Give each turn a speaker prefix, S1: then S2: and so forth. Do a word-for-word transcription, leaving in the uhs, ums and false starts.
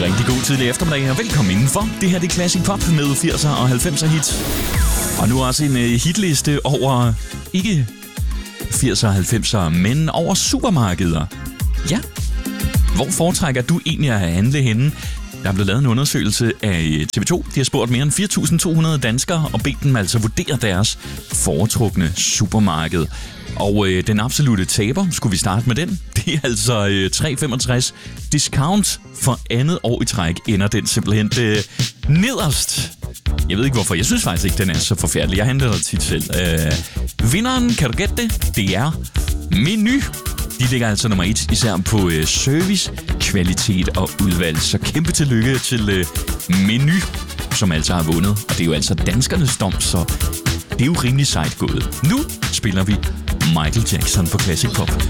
S1: rigtig god tidlig eftermiddag, og velkommen indenfor. Det her det er Classic Pop med firser og halvfemser hits. Og nu også en uh, hitliste over ikke firser og halvfemser, men over supermarkeder. Ja, hvor foretrækker du egentlig at handle henne? Der er blevet lavet en undersøgelse af T V to. De har spurgt mere end fire tusind to hundrede danskere og bedt dem altså vurdere deres foretrukne supermarked. Og øh, den absolute taber, skulle vi starte med den? Det er altså øh, tre femogtres discount for andet år i træk, ender den simpelthen øh, nederst. Jeg ved ikke hvorfor, jeg synes faktisk ikke, den er så forfærdelig. Jeg handler der tit selv. Øh, vinderen, kan du gætte det? Det er Meny. De ligger altså nummer et, især på øh, service, kvalitet og udvalg. Så kæmpe tillykke til øh, Meny, som altså har vundet. Og det er jo altså danskernes dom, så det er jo rimelig sejt gået. Nu spiller vi Michael Jackson på Classic Pop.